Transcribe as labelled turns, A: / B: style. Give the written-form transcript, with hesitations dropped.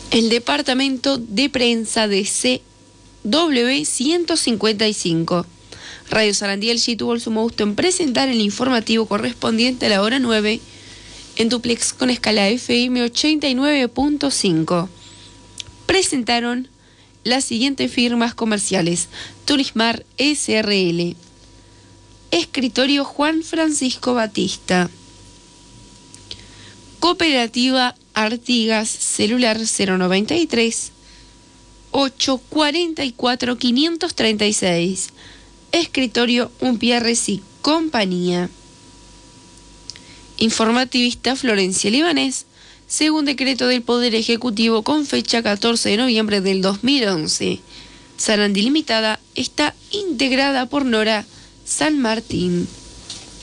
A: El departamento de prensa de CW155. Radio Sarandí LG tuvo el sumo gusto en presentar el informativo correspondiente a la hora 9 en duplex con escala FM 89.5. Presentaron las siguientes firmas comerciales: Turismar SRL, Escritorio Juan Francisco Batista, Cooperativa Artigas, celular 093 844 536, Escritorio Umpierres y Compañía. Informativista Florencia Libanés, según decreto del Poder Ejecutivo con fecha 14 de noviembre del 2011. Sarandí Limitada está integrada por Nora San Martín.